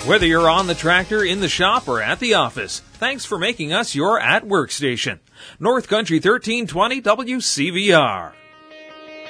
Whether you're on the tractor, in the shop, or at the office, thanks for making us your at-work station. North Country 1320 WCVR.